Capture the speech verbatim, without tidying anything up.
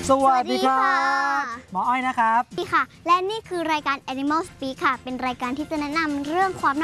สวัสดีครับหมออ้อยนะครับสวัสดีค่ะและนี่คือรายการ Animal Speak ค่ะเป็นรายการที่จะแนะนำเรื่องความ